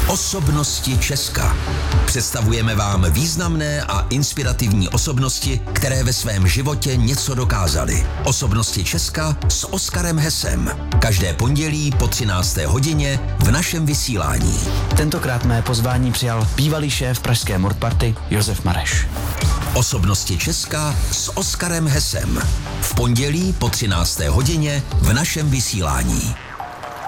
Osobnosti Česka. Představujeme vám významné a inspirativní osobnosti, které ve svém životě něco dokázaly. Osobnosti Česka s Oskarem Hesem. Každé pondělí po 13. hodině v našem vysílání. Tentokrát mé pozvání přijal bývalý šéf pražské Mordparty Josef Mareš. Osobnosti Česka s Oskarem Hesem. V pondělí po 13. hodině v našem vysílání.